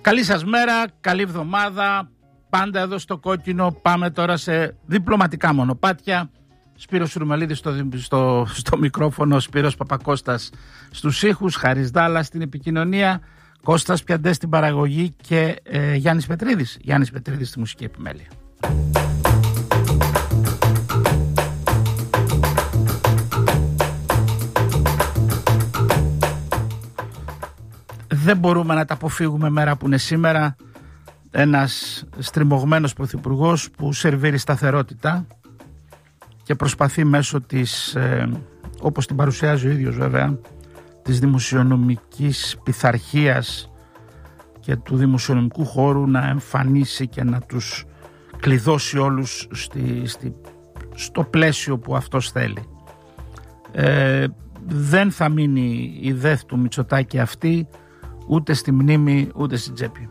Καλή σας μέρα, καλή εβδομάδα. Πάντα εδώ στο κόκκινο. Πάμε τώρα σε διπλωματικά μονοπάτια. Σπύρος Σουρμελίδης στο μικρόφωνο, Σπύρος Παπακώστας στους ήχους, Χαρίς Δάλα στην επικοινωνία, Κώστας Πιαντές στην παραγωγή και Γιάννης Πετρίδης στη μουσική επιμέλεια. Δεν μπορούμε να τα αποφύγουμε μέρα που είναι σήμερα. Ένας στριμωγμένος πρωθυπουργός που σερβίρει σταθερότητα και προσπαθεί μέσω της, όπως την παρουσιάζει ο ίδιος βέβαια, της δημοσιονομικής πειθαρχίας και του δημοσιονομικού χώρου να εμφανίσει και να τους κλειδώσει όλους στο πλαίσιο που αυτός θέλει. Δεν θα μείνει η ΔΕΘ του Μητσοτάκη αυτή ούτε στη μνήμη ούτε στην τσέπη.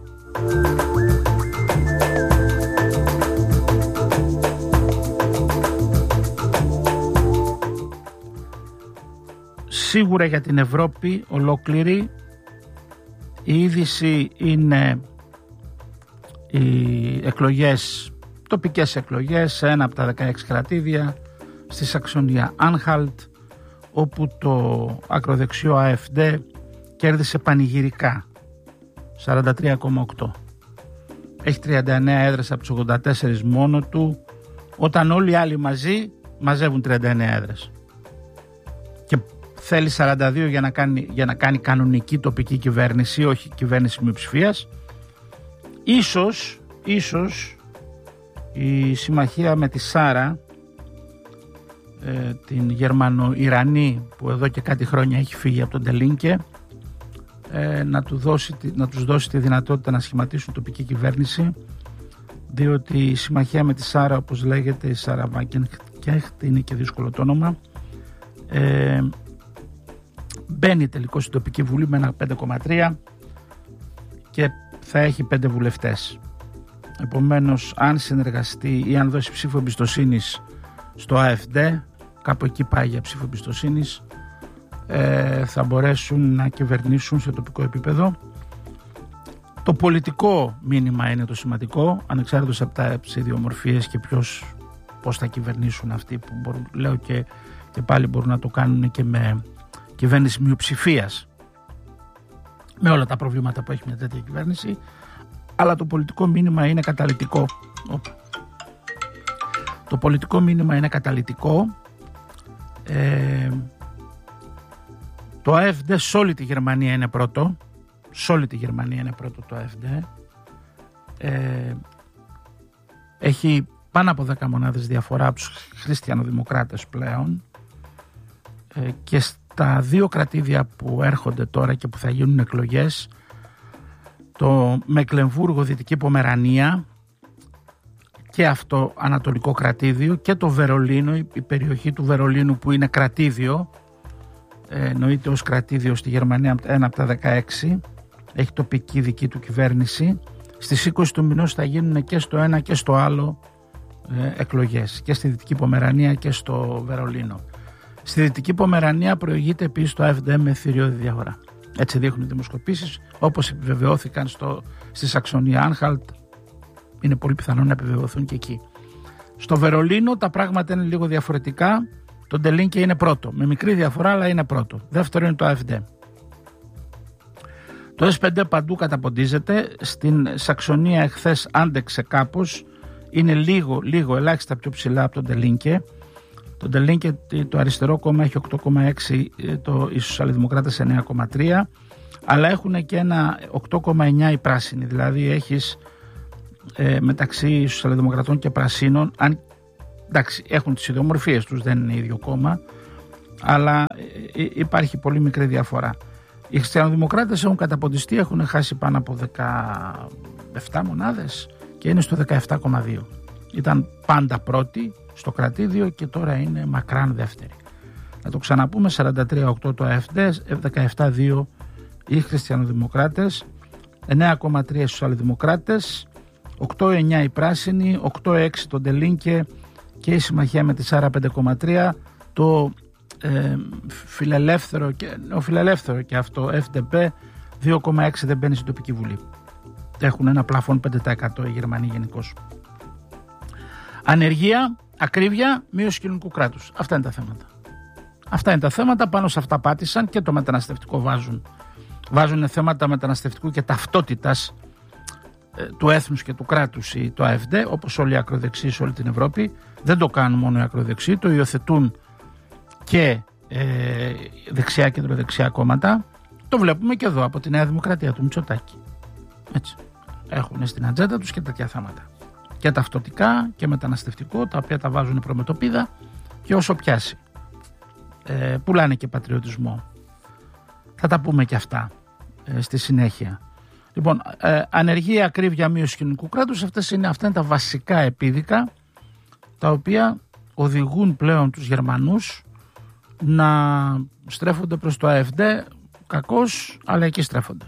Σίγουρα για την Ευρώπη ολόκληρη η είδηση είναι οι εκλογές, τοπικές εκλογές σε ένα από τα 16 κρατήδια στη Σαξονία Άνχαλτ, όπου το ακροδεξιό AfD κέρδισε πανηγυρικά 43,8. Έχει 39 έδρες από τις 84 μόνο του, όταν όλοι οι άλλοι μαζί μαζεύουν 39 έδρες. Και θέλει 42 για να κάνει κανονική τοπική κυβέρνηση, όχι κυβέρνηση μειοψηφίας. Ίσως η συμμαχία με τη Σάρα, την Γερμανο-Ιρανή που εδώ και κάτι χρόνια έχει φύγει από τον Τελίνκε, να τους δώσει τη δυνατότητα να σχηματίσουν τοπική κυβέρνηση, διότι η συμμαχία με τη Σάρα, όπως λέγεται, η Σάρα Βάγκενχτ, είναι και δύσκολο το όνομα, μπαίνει τελικώς στην τοπική βουλή με ένα 5,3 και θα έχει 5 βουλευτές. Επομένως, αν συνεργαστεί ή αν δώσει ψήφο εμπιστοσύνης στο AfD, κάπου εκεί πάει για ψήφο εμπιστοσύνης, θα μπορέσουν να κυβερνήσουν σε τοπικό επίπεδο. Το πολιτικό μήνυμα είναι το σημαντικό, ανεξάρτητος από τις ιδιομορφίες και πώς θα κυβερνήσουν αυτοί που μπορούν, λέω και πάλι μπορούν να το κάνουν και με κυβέρνηση μειοψηφίας, με όλα τα προβλήματα που έχει μια τέτοια κυβέρνηση, αλλά το πολιτικό μήνυμα είναι καταλυτικό. Το πολιτικό μήνυμα είναι καταλυτικό. Το AfD σε όλη τη Γερμανία είναι πρώτο. Σε όλη τη Γερμανία είναι πρώτο το AfD. Έχει πάνω από 10 μονάδες διαφορά από τους χριστιανοδημοκράτες πλέον. Και στα δύο κρατήδια που έρχονται τώρα και που θα γίνουν εκλογές, το Μεκλεμβούργο, Δυτική Πομερανία και αυτό ανατολικό κρατήδιο, και το Βερολίνο, η περιοχή του Βερολίνου που είναι κρατήδιο, εννοείται ως κρατήδιο στη Γερμανία, ένα από τα 16, έχει τοπική δική του κυβέρνηση. Στις 20 του μηνός θα γίνουν και στο ένα και στο άλλο εκλογές, και στη Δυτική Πομερανία και στο Βερολίνο. Στη Δυτική Πομερανία προηγείται επίσης το AfD με θηριώδη διαφορά. Έτσι δείχνουν οι δημοσκοπήσεις, όπως επιβεβαιώθηκαν στη Σαξονία Άνχαλτ, είναι πολύ πιθανό να επιβεβαιωθούν και εκεί. Στο Βερολίνο τα πράγματα είναι λίγο διαφορετικά. Το Ντελίνκε είναι πρώτο, με μικρή διαφορά, αλλά είναι πρώτο. Δεύτερο είναι το AfD. Το S5 παντού καταποντίζεται. Στην Σαξονία εχθές άντεξε κάπως. Είναι λίγο ελάχιστα πιο ψηλά από τον Ντελίνκε. Το Ντελίνκε, το αριστερό κόμμα, έχει 8,6, οι σοσιαλδημοκράτες 9,3, αλλά έχουν και ένα 8,9 οι πράσινοι. Δηλαδή έχεις μεταξύ σοσιαλδημοκρατών και πρασίνων, εντάξει, έχουν τις ιδιομορφίες τους, δεν είναι ίδιο κόμμα, αλλά υπάρχει πολύ μικρή διαφορά. Οι χριστιανοδημοκράτες έχουν καταποντιστεί, έχουν χάσει πάνω από 17 μονάδες και είναι στο 17,2. Ήταν πάντα πρώτοι στο κρατήδιο και τώρα είναι μακράν δεύτερη. Να το ξαναπούμε, 43,8 το AfD, 17,2 οι χριστιανοδημοκράτες, 9,3 οι σοσιαλδημοκράτες, 8,9 οι πράσινοι, 8,6 το Ντελίνκε και η συμμαχία με τη Σάρα 5,3, το φιλελεύθερο και αυτό FDP 2,6 δεν μπαίνει στην τοπική βουλή. Έχουν ένα πλαφόν 5% οι Γερμανοί γενικώς. Ανεργία, ακρίβεια, μείωση κοινωνικού κράτους. Αυτά είναι τα θέματα. Αυτά είναι τα θέματα, πάνω σε αυτά πάτησαν και το μεταναστευτικό βάζουν. Βάζουν θέματα μεταναστευτικού και ταυτότητας του έθνους και του κράτους ή το AfD, όπως όλοι οι ακροδεξιοί σε όλη την Ευρώπη. Δεν το κάνουν μόνο οι ακροδεξιοί, το υιοθετούν και δεξιά και κεντροδεξιά κόμματα. Το βλέπουμε και εδώ από τη Νέα Δημοκρατία του Μητσοτάκη. Έτσι. Έχουν στην ατζέντα τους και τέτοια θέματα. Και ταυτοτικά και μεταναστευτικό, τα οποία τα βάζουν προμετωπίδα και όσο πιάσει. Πουλάνε και πατριωτισμό. Θα τα πούμε και αυτά στη συνέχεια. Λοιπόν, ανεργία, ακρίβεια, μείωση κοινωνικού κράτους, αυτά είναι τα βασικά επίδικα τα οποία οδηγούν πλέον τους Γερμανούς να στρέφονται προς το AfD, κακώς, αλλά εκεί στρέφονται.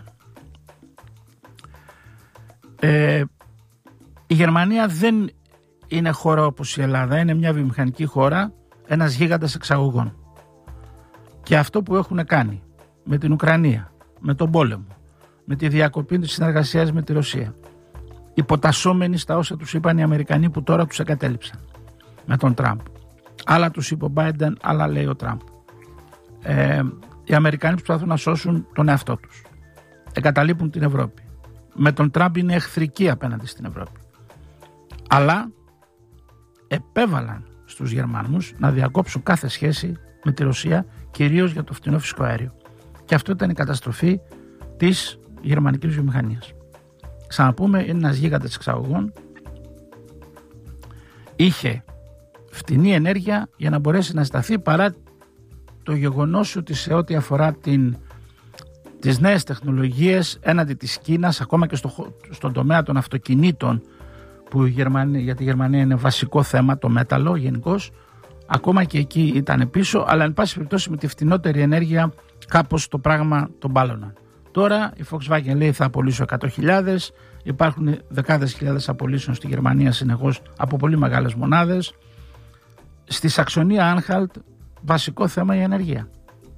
Η Γερμανία δεν είναι χώρα όπως η Ελλάδα, είναι μια βιομηχανική χώρα, ένας γίγαντας εξαγωγών. Και αυτό που έχουν κάνει με την Ουκρανία, με τον πόλεμο, με τη διακοπή της συνεργασίας με τη Ρωσία, υποτασσόμενοι στα όσα τους είπαν οι Αμερικανοί που τώρα τους εγκατέλειψαν με τον Τραμπ. Άλλα τους είπε ο Μπάιντεν, άλλα λέει ο Τραμπ. Οι Αμερικανοί προσπαθούν να σώσουν τον εαυτό τους. Εγκαταλείπουν την Ευρώπη. Με τον Τραμπ είναι εχθρικοί απέναντι στην Ευρώπη. Αλλά επέβαλαν στους Γερμανούς να διακόψουν κάθε σχέση με τη Ρωσία, κυρίως για το φτηνό φυσικό αέριο. Και αυτό ήταν η καταστροφή της γερμανικής βιομηχανίας. Ξαναπούμε, είναι ένας γίγαντας εξαγωγών. Είχε φτηνή ενέργεια για να μπορέσει να σταθεί, παρά το γεγονός ότι σε ό,τι αφορά τις νέες τεχνολογίες έναντι της Κίνας, ακόμα και στον τομέα των αυτοκινήτων, που για τη Γερμανία είναι βασικό θέμα το μέταλλο γενικώς, ακόμα και εκεί ήταν πίσω, αλλά εν πάση περιπτώσει με τη φτηνότερη ενέργεια κάπως το πράγμα τον μπάλωναν. Τώρα η Volkswagen λέει θα απολύσω 100.000, υπάρχουν δεκάδες χιλιάδες απολύσεων στη Γερμανία συνεχώς από πολύ μεγάλες μονάδες. Στη Σαξονία Άνχαλτ βασικό θέμα η ενέργεια.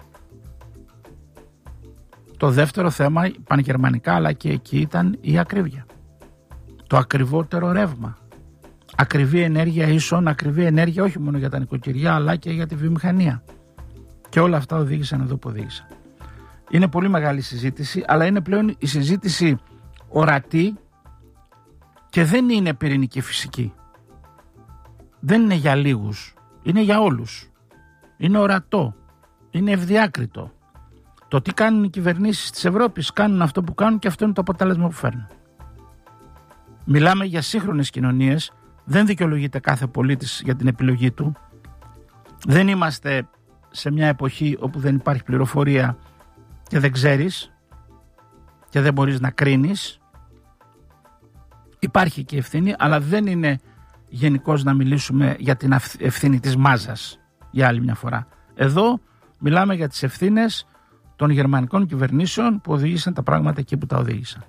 Το δεύτερο θέμα πανγερμανικά, αλλά και εκεί, ήταν η ακρίβεια. Το ακριβότερο ρεύμα. Ακριβή ενέργεια ίσον ακριβή ενέργεια όχι μόνο για τα νοικοκυριά, αλλά και για τη βιομηχανία. Και όλα αυτά οδήγησαν εδώ που οδήγησαν. Είναι πολύ μεγάλη συζήτηση, αλλά είναι πλέον η συζήτηση ορατή και δεν είναι πυρηνική φυσική. Δεν είναι για λίγους, είναι για όλους. Είναι ορατό, είναι ευδιάκριτο. Το τι κάνουν οι κυβερνήσεις της Ευρώπης, κάνουν αυτό που κάνουν και αυτό είναι το αποτέλεσμα που φέρνουν. Μιλάμε για σύγχρονες κοινωνίες, δεν δικαιολογείται κάθε πολίτης για την επιλογή του. Δεν είμαστε σε μια εποχή όπου δεν υπάρχει πληροφορία και δεν ξέρεις και δεν μπορείς να κρίνεις. Υπάρχει και ευθύνη, αλλά δεν είναι γενικώς να μιλήσουμε για την ευθύνη της μάζας για άλλη μια φορά. Εδώ μιλάμε για τις ευθύνες των γερμανικών κυβερνήσεων που οδήγησαν τα πράγματα εκεί που τα οδήγησαν.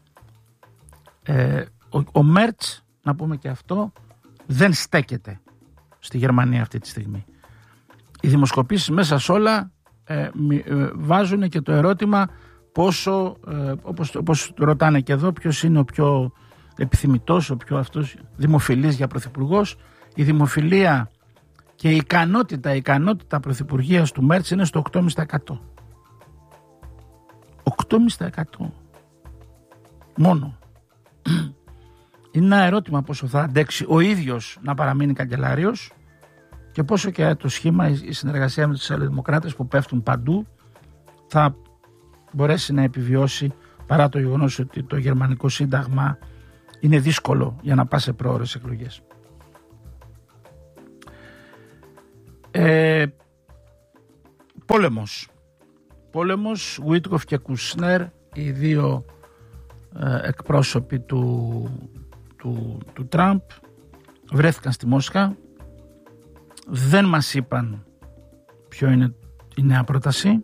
Ο Μέρτς, να πούμε και αυτό, δεν στέκεται στη Γερμανία αυτή τη στιγμή. Οι δημοσκοπήσεις μέσα σε όλα βάζουν και το ερώτημα πόσο, όπως ρωτάνε και εδώ, ποιος είναι ο πιο επιθυμητός, ο πιο αυτός δημοφιλής για πρωθυπουργός. Η δημοφιλία και η ικανότητα πρωθυπουργίας του Μέρτς είναι στο 8,5%. 8,5% μόνο. Είναι ένα ερώτημα πόσο θα αντέξει ο ίδιος να παραμείνει καγκελάριος και πόσο και το σχήμα, η συνεργασία με τους σοσιαλδημοκράτες που πέφτουν παντού θα μπορέσει να επιβιώσει, παρά το γεγονός ότι το γερμανικό σύνταγμα είναι δύσκολο για να πάει σε πρόωρες εκλογές. Πόλεμος, Γουίτκοφ και Κουσνέρ, οι δύο εκπρόσωποι του Τραμπ, βρέθηκαν στη Μόσχα. Δεν μας είπαν ποιο είναι η νέα πρόταση.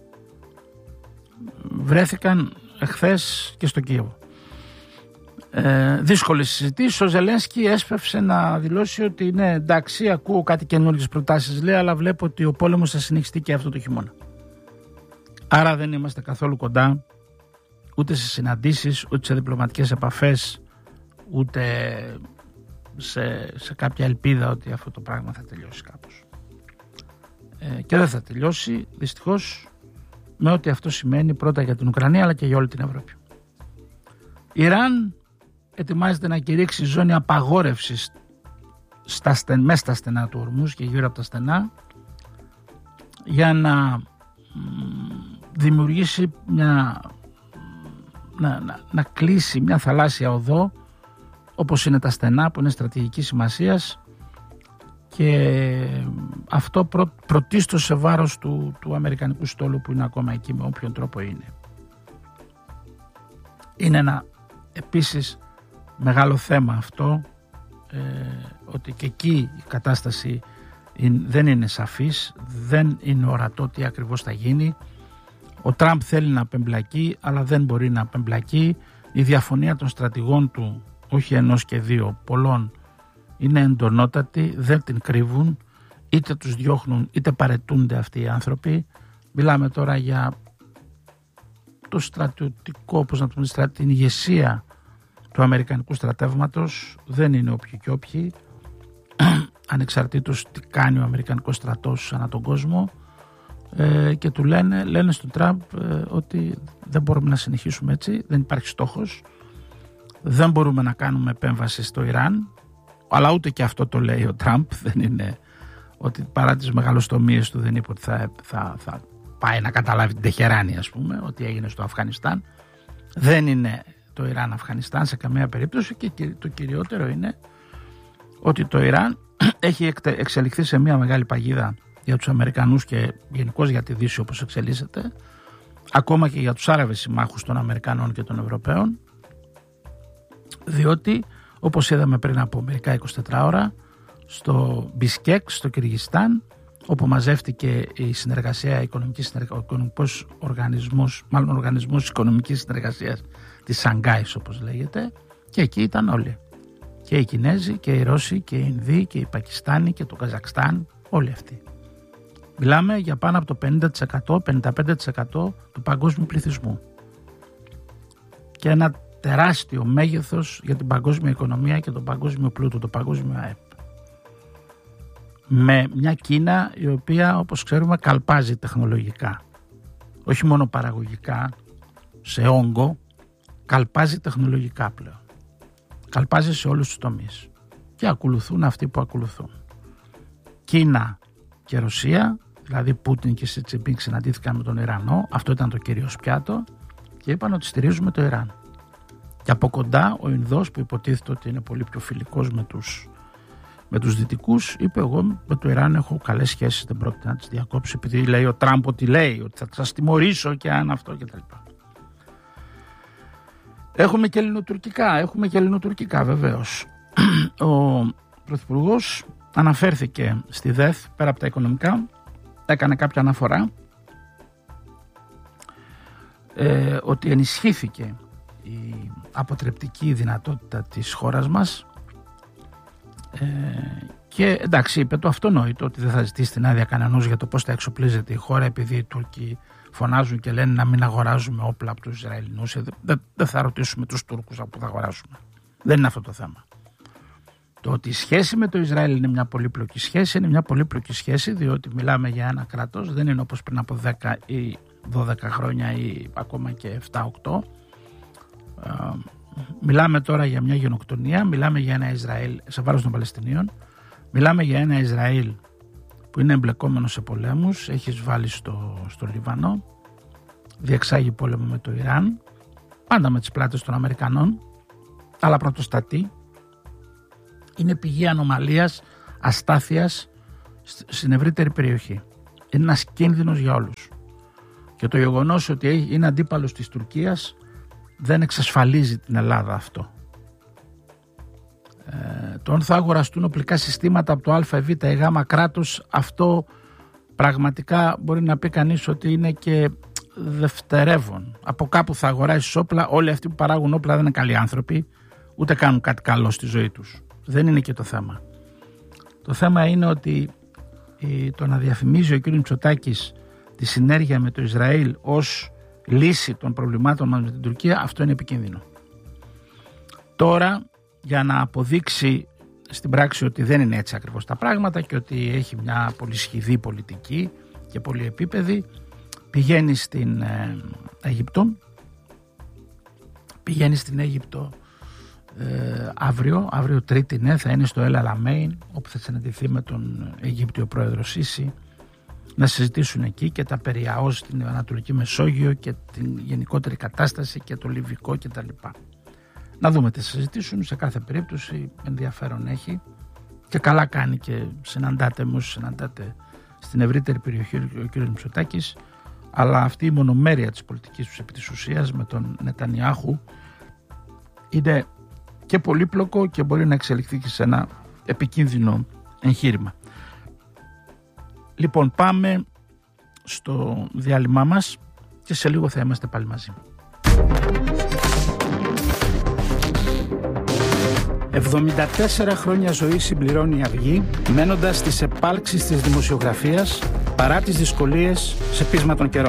Βρέθηκαν εχθές και στο Κίεβο. Δύσκολες συζητήσεις. Ο Ζελένσκι έσπευσε να δηλώσει ότι ναι, εντάξει, ακούω κάτι καινούργιες προτάσεις, λέει, αλλά βλέπω ότι ο πόλεμος θα συνεχιστεί και αυτό το χειμώνα. Άρα δεν είμαστε καθόλου κοντά ούτε σε συναντήσεις, ούτε σε διπλωματικές επαφές, ούτε σε κάποια ελπίδα ότι αυτό το πράγμα θα τελειώσει κάπως. Και δεν θα τελειώσει, δυστυχώς, με ό,τι αυτό σημαίνει πρώτα για την Ουκρανία αλλά και για όλη την Ευρώπη. Ιράν ετοιμάζεται να κηρύξει ζώνη απαγόρευσης μέσα στα στενά του Ορμούζ και γύρω από τα στενά, για να δημιουργήσει να κλείσει μια θαλάσσια οδό, όπως είναι τα στενά, που είναι στρατηγικής σημασίας, και αυτό πρωτίστως σε βάρος του αμερικανικού στόλου που είναι ακόμα εκεί, με όποιον τρόπο είναι. Είναι ένα επίσης μεγάλο θέμα αυτό, ότι και εκεί η κατάσταση δεν είναι σαφής, δεν είναι ορατό τι ακριβώς θα γίνει. Ο Τραμπ θέλει να απεμπλακεί, αλλά δεν μπορεί να απεμπλακεί. Η διαφωνία των στρατηγών του, όχι ενός και δύο, πολλών, είναι εντονότατη, δεν την κρύβουν, είτε τους διώχνουν είτε παρετούνται αυτοί οι άνθρωποι. Μιλάμε τώρα για το στρατιωτικό, πώς να το πούμε, την ηγεσία του αμερικανικού στρατεύματος, δεν είναι όποιοι και όποιοι, ανεξαρτήτως τι κάνει ο αμερικανικός στρατός ανά τον κόσμο, και του λένε στον Τραμπ ότι δεν μπορούμε να συνεχίσουμε έτσι, δεν υπάρχει στόχος, δεν μπορούμε να κάνουμε επέμβαση στο Ιράν, αλλά ούτε και αυτό το λέει ο Τραμπ, δεν είναι ότι παρά τις μεγαλοστομίες του δεν είπε ότι θα πάει να καταλάβει την Τεχεράνη, ας πούμε, ότι έγινε στο Αφγανιστάν. Δεν είναι το Ιράν Αφγανιστάν σε καμία περίπτωση, και το κυριότερο είναι ότι το Ιράν έχει εξελιχθεί σε μια μεγάλη παγίδα για τους Αμερικανούς και γενικώς για τη Δύση, όπως εξελίσσεται, ακόμα και για τους Άραβες συμμάχους των Αμερικανών και των Ευρωπαίων, διότι όπως είδαμε πριν από μερικά 24 ώρα στο Μπισκέκ, στο Κυργιστάν, όπου μαζεύτηκε η συνεργασία, ο οργανισμός οικονομικής συνεργασίας της Σανγκάης, όπως λέγεται, και εκεί ήταν όλοι. Και οι Κινέζοι και οι Ρώσοι και οι Ινδοί και οι Πακιστάνοι και το Καζακστάν, όλοι αυτοί. Μιλάμε για πάνω από το 50-55% του παγκόσμιου πληθυσμού. Και ένα τεράστιο μέγεθος για την παγκόσμια οικονομία και τον παγκόσμιο πλούτο, το παγκόσμιο ΑΕΠ. Με μια Κίνα η οποία, όπως ξέρουμε, καλπάζει τεχνολογικά. Όχι μόνο παραγωγικά, σε όγκο, καλπάζει τεχνολογικά πλέον. Καλπάζει σε όλους τους τομείς. Και ακολουθούν αυτοί που ακολουθούν. Κίνα και Ρωσία, δηλαδή Πούτιν και Σι Τζινπίνγκ συναντήθηκαν με τον Ιρανό, αυτό ήταν το κυρίως πιάτο, και είπαν ότι στηρίζουμε το Ιράν. Και από κοντά ο Ινδός, που υποτίθεται ότι είναι πολύ πιο φιλικός με τους δυτικούς, είπε: εγώ με το Ιράν έχω καλές σχέσεις, δεν πρόκειται να τις διακόψω, επειδή λέει ο Τραμπ ότι λέει ότι θα σας τιμωρήσω και αν αυτό κτλ. Έχουμε και ελληνοτουρκικά βεβαίως. Ο Πρωθυπουργός αναφέρθηκε στη ΔΕΘ, πέρα από τα οικονομικά, έκανε κάποια αναφορά ότι ενισχύθηκε η αποτρεπτική δυνατότητα της χώρας μας, και εντάξει, είπε το αυτονόητο ότι δεν θα ζητήσει την άδεια κανενός για το πώς θα εξοπλίζεται η χώρα, επειδή οι Τούρκοι φωνάζουν και λένε να μην αγοράζουμε όπλα από τους Ισραηλινούς. Δεν θα ρωτήσουμε τους Τούρκους από που θα αγοράσουμε. Δεν είναι αυτό το θέμα. Το ότι η σχέση με το Ισραήλ είναι μια πολύπλοκη σχέση, είναι μια πολύπλοκη σχέση, διότι μιλάμε για ένα κράτος, δεν είναι όπως πριν από 10 ή 12 χρόνια ή ακόμα και 7-8. Μιλάμε τώρα για μια γενοκτονία, μιλάμε για ένα Ισραήλ σε βάρος των Παλαιστινίων, μιλάμε για ένα Ισραήλ που είναι εμπλεκόμενο σε πολέμους, έχει εισβάλει στο Λίβανο, διεξάγει πόλεμο με το Ιράν, πάντα με τις πλάτες των Αμερικανών, αλλά πρωτοστατεί, είναι πηγή ανομαλίας, αστάθειας στην ευρύτερη περιοχή. Είναι ένας κίνδυνος για όλους. Και το γεγονός ότι είναι αντίπαλος της Τουρκίας δεν εξασφαλίζει την Ελλάδα αυτό. Το αν θα αγοραστούν οπλικά συστήματα από το ΑΒ ή Γ κράτος, αυτό πραγματικά μπορεί να πει κανείς ότι είναι και δευτερεύον. Από κάπου θα αγοράσεις όπλα, όλοι αυτοί που παράγουν όπλα δεν είναι καλοί άνθρωποι, ούτε κάνουν κάτι καλό στη ζωή τους. Δεν είναι και το θέμα. Το θέμα είναι ότι το να διαφημίζει ο κ. Μητσοτάκης τη συνέργεια με το Ισραήλ ως λύση των προβλημάτων μας με την Τουρκία, αυτό είναι επικίνδυνο. Τώρα, για να αποδείξει στην πράξη ότι δεν είναι έτσι ακριβώς τα πράγματα και ότι έχει μια πολύ σχηδή πολιτική και πολυεπίπεδη, πηγαίνει στην Αίγυπτο. Πηγαίνει στην Αίγυπτο αύριο Τρίτη, ναι, θα είναι στο El Alamein, όπου θα συναντηθεί με τον Αιγύπτιο πρόεδρο Σίση, να συζητήσουν εκεί και τα περί ΑΟΣ στην Ανατολική Μεσόγειο και την γενικότερη κατάσταση και το Λιβικό κτλ. Να δούμε τι συζητήσουν, σε κάθε περίπτωση ενδιαφέρον έχει και καλά κάνει και συναντάτε στην ευρύτερη περιοχή ο κ. Μητσοτάκης, αλλά αυτή η μονομέρεια της πολιτικής τους επί της ουσίας με τον Νετανιάχου είναι και πολύπλοκο και μπορεί να εξελιχθεί και σε ένα επικίνδυνο εγχείρημα. Λοιπόν, πάμε στο διάλειμμά μας και σε λίγο θα είμαστε πάλι μαζί. 74 χρόνια ζωή συμπληρώνει η Αυγή, μένοντας στις επάλξεις της δημοσιογραφίας παρά τις δυσκολίες σε πείσμα των καιρών.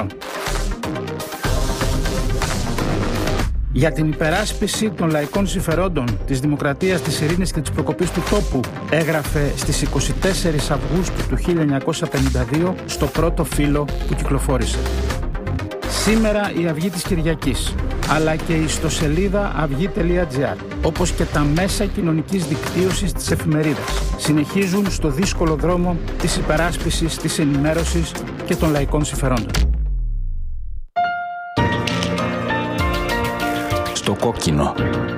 Για την υπεράσπιση των λαϊκών συμφερόντων, της δημοκρατίας, της ειρήνης και της προκοπής του τόπου, έγραφε στις 24 Αυγούστου του 1952 στο πρώτο φύλλο που κυκλοφόρησε. Σήμερα η Αυγή της Κυριακής, αλλά και η ιστοσελίδα αυγή.gr, όπως και τα μέσα κοινωνικής δικτύωσης της εφημερίδας, συνεχίζουν στο δύσκολο δρόμο της υπεράσπισης, της ενημέρωσης και των λαϊκών συμφερόντων. Στο κόκκινο.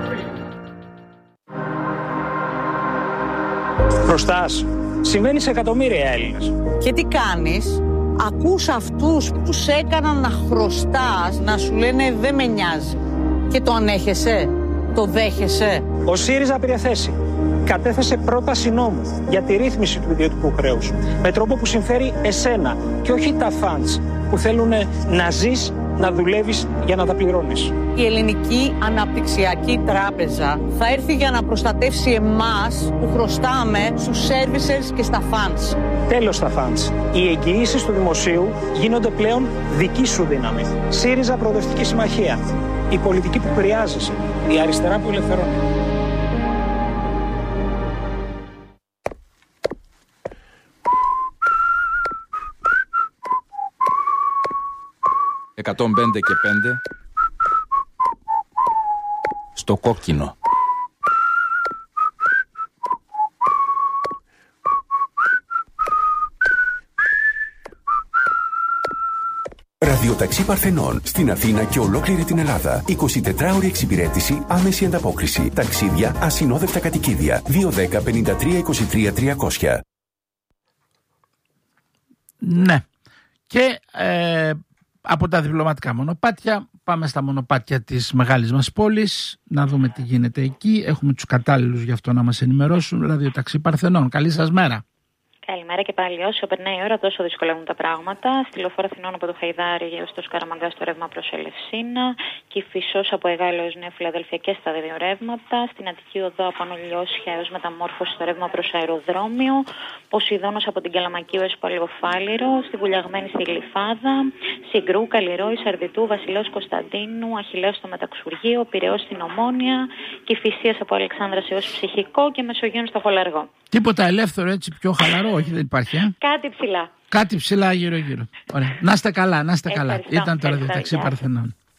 Χρωστάς. Συμβαίνει σε εκατομμύρια Έλληνες. Και τι κάνεις? Ακούς αυτούς που σε έκαναν να χρωστάς, να σου λένε δεν με νοιάζει. Και το ανέχεσαι, το δέχεσαι. Ο ΣΥΡΙΖΑ πήρε θέση. Κατέθεσε πρόταση νόμου για τη ρύθμιση του ιδιωτικού χρέους. Με τρόπο που συμφέρει εσένα και όχι τα φαντς που θέλουν να ζεις, να δουλεύεις για να τα πληρώνεις. Η Ελληνική Αναπτυξιακή Τράπεζα θα έρθει για να προστατεύσει εμάς που χρωστάμε στους services και στα funds. Τέλος στα funds. Οι εγγυήσεις του δημοσίου γίνονται πλέον δική σου δύναμη. ΣΥΡΙΖΑ Προοδευτική Συμμαχία. Η πολιτική που χρειάζεσαι. Η αριστερά που ελευθερώνει. «105 και 5» στο κόκκινο. Ραδιοταξί Παρθενών στην Αθήνα και ολόκληρη την Ελλάδα. 24ωρη εξυπηρέτηση, άμεση ανταπόκριση. Ταξίδια, ασυνόδευτα κατοικίδια. 210 53 23 300. Ναι. Και από τα διπλωματικά μονοπάτια πάμε στα μονοπάτια της μεγάλης μας πόλης να δούμε τι γίνεται εκεί. Έχουμε τους κατάλληλους γι' αυτό να μας ενημερώσουν. Ραδιοταξί Παρθενών. Καλή σας μέρα. Καλημέρα και πάλι. Όσο περνάει η ώρα, τόσο δυσκολεύουν τα πράγματα. Στη λεωφόρο Αθηνών από το Χαϊδάρι έως το Σκαραμαγκά στο ρεύμα προς Ελευσίνα. Κυφισός από Εγάλεω έως Νέα Φιλαδέλφια και στα δύο ρεύματα. Στην Αττική Οδό από Άνω Λιώσια έως Μεταμόρφωση στο ρεύμα προς Αεροδρόμιο. Ποσειδώνος από την Καλαμακή έως Παλαιοφάλιρο. Στη Βουλιαγμένη στη Γλυφάδα. Συγκρού, Καλλιρόη, Σαρδιτού, Βασιλέως Κωνσταντίνου. Αχιλλέως στο Μεταξουργείο. Πειραιώς στην Ομόνια. Κηφισίας από Αλεξάνδρας έως Ψυχικό και Μεσογείων στο Χολαργό. Τίποτα ελεύθερο έτσι πιο χαλαρό, όχι δεν υπάρχει. Κάτι ψηλά. Κάτι ψηλά γύρω-γύρω. Ωραία. Να είστε καλά, να είστε καλά. Ήταν το Ραδιοταξί Παρθενών.